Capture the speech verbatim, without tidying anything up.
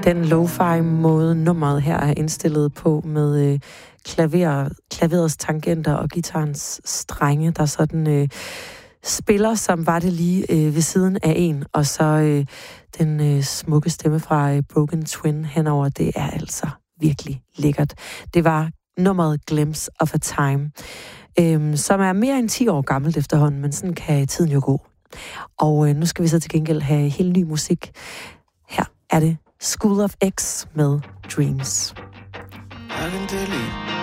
Den lo-fi måde nummeret her er indstillet på med øh, klaver, klaverets tangenter og guitarens strenge, der sådan øh, spiller, som var det lige øh, ved siden af en, og så øh, den øh, smukke stemme fra øh, Broken Twin henover. Det er altså virkelig lækkert. Det var nummeret Glimpse of a Time, øh, som er mere end ti år gammelt efterhånden, men sådan kan tiden jo gå. Og øh, nu skal vi så til gengæld have helt ny musik. Her er det School of X med Dreams. I can delete